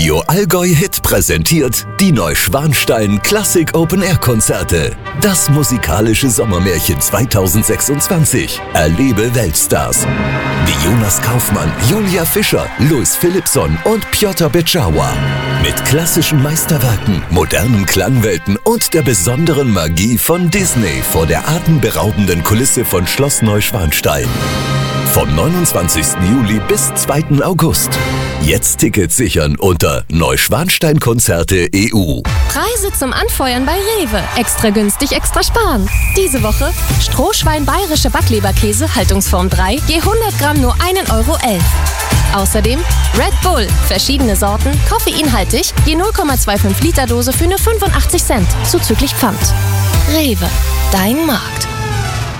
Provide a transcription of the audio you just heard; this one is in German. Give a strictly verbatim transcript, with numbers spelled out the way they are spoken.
Radio Allgäu Hit präsentiert die Neuschwanstein Klassik Open Air Konzerte. Das musikalische Sommermärchen zweitausendsechsundzwanzig. Erlebe Weltstars wie Jonas Kaufmann, Julia Fischer, Louis Philippson und Piotr Beczała. Mit klassischen Meisterwerken, modernen Klangwelten und der besonderen Magie von Disney vor der atemberaubenden Kulisse von Schloss Neuschwanstein. Vom neunundzwanzigsten Juli bis zweiten August. Jetzt Tickets sichern unter neuschwansteinkonzerte punkt e u. Preise zum Anfeuern bei Rewe. Extra günstig, extra sparen. Diese Woche Strohschwein bayerische Backleberkäse, Haltungsform drei, je hundert Gramm nur ein Euro elf. Außerdem Red Bull, verschiedene Sorten, koffeinhaltig, je null Komma fünfundzwanzig Liter Dose für nur fünfundachtzig Cent, zuzüglich Pfand. Rewe, dein Markt.